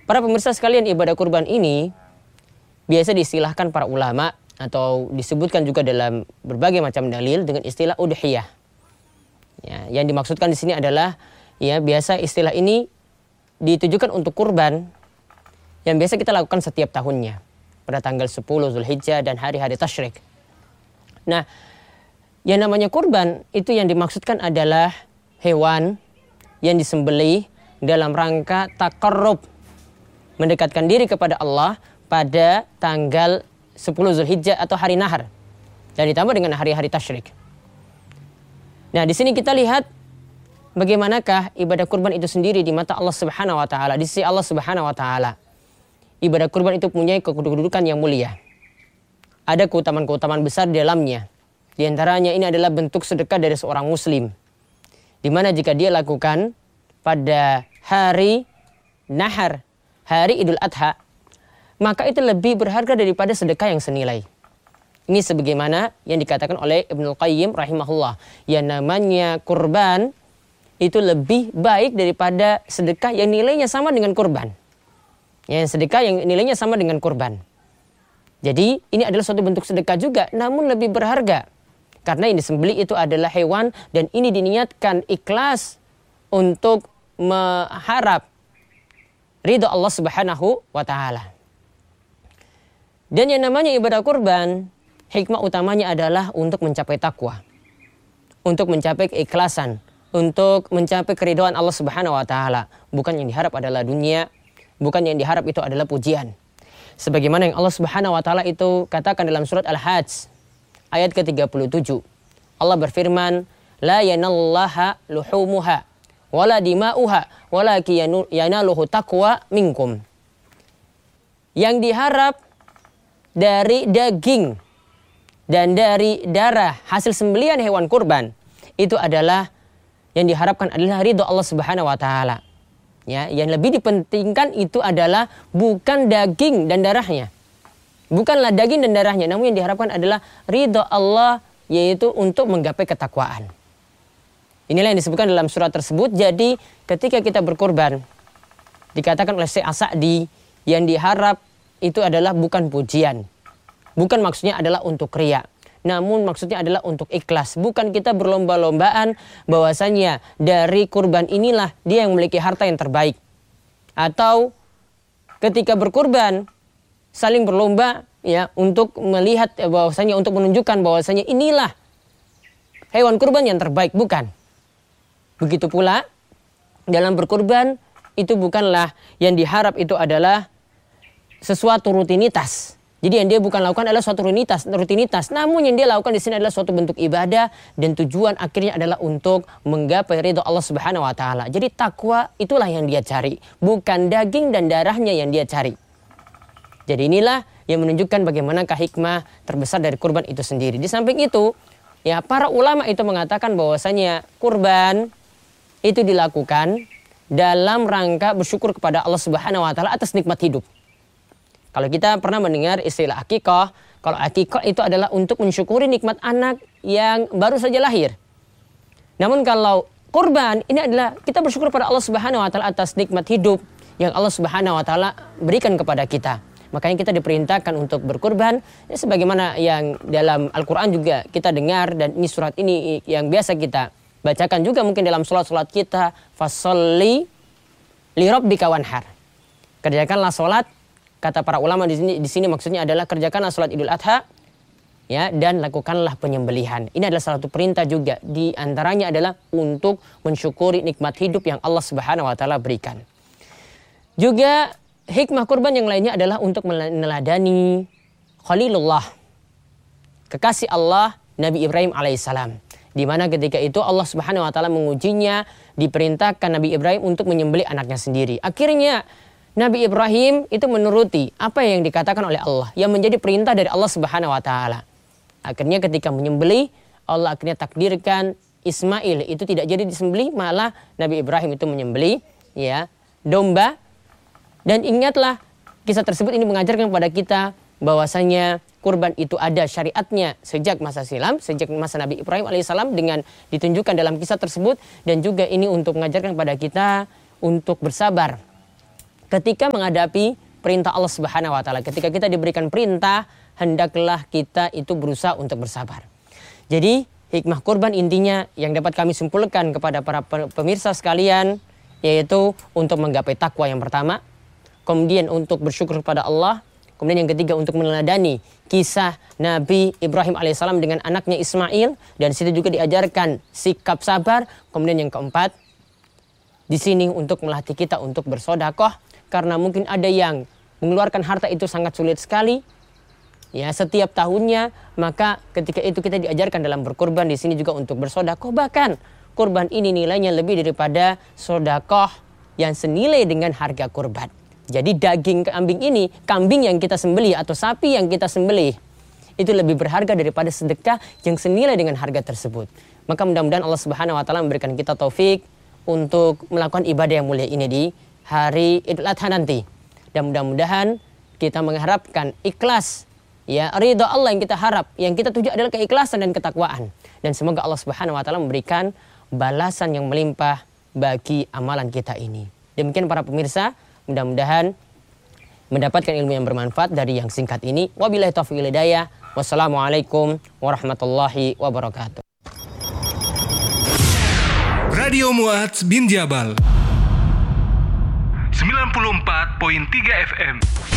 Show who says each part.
Speaker 1: Para pemirsa sekalian, ibadah kurban ini biasa diistilahkan para ulama atau disebutkan juga dalam berbagai macam dalil dengan istilah udhiyah. Ya, yang dimaksudkan di sini adalah ya biasa istilah ini ditujukan untuk kurban yang biasa kita lakukan setiap tahunnya pada tanggal 10 Zulhijjah dan hari-hari tasyrik. Nah, yang namanya kurban itu yang dimaksudkan adalah hewan yang disembelih dalam rangka taqarrub, mendekatkan diri kepada Allah pada tanggal 10 Zulhijjah atau hari nahar dan ditambah dengan hari-hari tasyrik. Nah, di sini kita lihat bagaimanakah ibadah kurban itu sendiri di mata Allah Subhanahu wa taala, di sisi Allah Subhanahu wa taala. Ibadah kurban itu punya kedudukan yang mulia. Ada keutamaan-keutamaan besar di dalamnya. Di antaranya ini adalah bentuk sedekah dari seorang muslim, di mana jika dia lakukan pada hari nahar, hari Idul Adha, maka itu lebih berharga daripada sedekah yang senilai. Ini sebagaimana yang dikatakan oleh Ibnul Qayyim rahimahullah. Yang namanya kurban itu lebih baik daripada sedekah yang nilainya sama dengan kurban. Yang sedekah yang nilainya sama dengan kurban. Jadi ini adalah suatu bentuk sedekah juga, namun lebih berharga. Karena yang disembelih itu adalah hewan dan ini diniatkan ikhlas untuk mengharap ridha Allah Subhanahu wa taala. Dan yang namanya ibadah kurban, hikmah utamanya adalah untuk mencapai takwa, untuk mencapai keikhlasan, untuk mencapai keridhaan Allah Subhanahu wa taala. Bukan yang diharap adalah dunia, bukan yang diharap itu adalah pujian. Sebagaimana yang Allah Subhanahu wa taala itu katakan dalam surat Al-Hajj ayat ke-37. Allah berfirman, la yanallaha luhumuha wala dima'uha walakin yanaluhu taqwa minkum. Yang diharap dari daging dan dari darah hasil sembelihan hewan kurban itu adalah yang diharapkan adalah ridha Allah Subhanahu wa taala. Ya, yang lebih dipentingkan itu adalah bukan daging dan darahnya. Bukanlah daging dan darahnya, namun yang diharapkan adalah ridha Allah, yaitu untuk menggapai ketakwaan. Inilah yang disebutkan dalam surat tersebut. Jadi ketika kita berkorban, dikatakan oleh Syekh As-Sa'di, yang diharap itu adalah bukan pujian. Bukan maksudnya adalah untuk riya, namun maksudnya adalah untuk ikhlas. Bukan kita berlomba-lombaan bahwasanya dari kurban inilah dia yang memiliki harta yang terbaik. Atau ketika berkurban saling berlomba ya untuk melihat bahwasanya, untuk menunjukkan bahwasanya inilah hewan kurban yang terbaik, bukan. Begitu pula dalam berkurban itu bukanlah yang diharap itu adalah sesuatu rutinitas. Jadi yang dia bukan lakukan adalah suatu rutinitas, namun yang dia lakukan di sini adalah suatu bentuk ibadah dan tujuan akhirnya adalah untuk menggapai ridha Allah Subhanahu wa taala. Jadi takwa itulah yang dia cari, bukan daging dan darahnya yang dia cari. Jadi inilah yang menunjukkan bagaimanakah hikmah terbesar dari kurban itu sendiri. Di samping itu, ya para ulama itu mengatakan bahwasanya kurban itu dilakukan dalam rangka bersyukur kepada Allah Subhanahu wa taala atas nikmat hidup. Kalau kita pernah mendengar istilah akikah, kalau akikah itu adalah untuk mensyukuri nikmat anak yang baru saja lahir. Namun kalau kurban ini adalah kita bersyukur kepada Allah Subhanahu wa taala atas nikmat hidup yang Allah Subhanahu wa taala berikan kepada kita. Makanya kita diperintahkan untuk berkurban ya, sebagaimana yang dalam Al-Quran juga kita dengar, dan ini surat ini yang biasa kita bacakan juga mungkin dalam sholat-sholat kita, fasholli li rabbika wanhar. Kerjakanlah sholat, kata para ulama di sini maksudnya adalah kerjakanlah sholat Idul Adha ya, dan lakukanlah penyembelihan. Ini adalah salah satu perintah juga, di antaranya adalah untuk mensyukuri nikmat hidup yang Allah Subhanahu wa taala berikan. Juga hikmah kurban yang lainnya adalah untuk meneladani Khalilullah, kekasih Allah Nabi Ibrahim alaihissalam, di mana ketika itu Allah Subhanahu wa taala mengujinya, diperintahkan Nabi Ibrahim untuk menyembelih anaknya sendiri. Akhirnya Nabi Ibrahim itu menuruti apa yang dikatakan oleh Allah, yang menjadi perintah dari Allah Subhanahu wa taala. Akhirnya ketika menyembelih, Allah akhirnya takdirkan Ismail itu tidak jadi disembelih, malah Nabi Ibrahim itu menyembelih ya domba. Dan ingatlah, kisah tersebut ini mengajarkan kepada kita bahwasanya kurban itu ada syariatnya sejak masa silam, sejak masa Nabi Ibrahim alaihissalam dengan ditunjukkan dalam kisah tersebut. Dan juga ini untuk mengajarkan kepada kita untuk bersabar ketika menghadapi perintah Allah Subhanahu wa taala. Ketika kita diberikan perintah, hendaklah kita itu berusaha untuk bersabar. Jadi, hikmah kurban intinya yang dapat kami simpulkan kepada para pemirsa sekalian, yaitu untuk menggapai takwa yang pertama, kemudian untuk bersyukur kepada Allah, kemudian yang ketiga untuk meneladani kisah Nabi Ibrahim alaihissalam dengan anaknya Ismail, dan di situ juga diajarkan sikap sabar. Kemudian yang keempat, di sini untuk melatih kita untuk bersedekah, karena mungkin ada yang mengeluarkan harta itu sangat sulit sekali, ya, setiap tahunnya. Maka ketika itu kita diajarkan dalam berkurban di sini juga untuk bersedekah. Bahkan kurban ini nilainya lebih daripada sedekah yang senilai dengan harga kurban. Jadi daging kambing yang kita sembelih atau sapi yang kita sembelih itu lebih berharga daripada sedekah yang senilai dengan harga tersebut. Maka mudah-mudahan Allah Subhanahu wa taala memberikan kita taufik untuk melakukan ibadah yang mulia ini di hari Idul Adha nanti. Dan mudah-mudahan kita mengharapkan ikhlas, ya, ridha Allah yang kita harap, yang kita tuju adalah keikhlasan dan ketakwaan. Dan semoga Allah Subhanahu wa taala memberikan balasan yang melimpah bagi amalan kita ini. Demikian para pemirsa, mudah-mudahan mendapatkan ilmu yang bermanfaat dari yang singkat ini. Wabillahi taufiq wal hidayah. Wassalamualaikum warahmatullahi wabarakatuh.
Speaker 2: Radio Mu'adz bin Jabal 94.3 FM.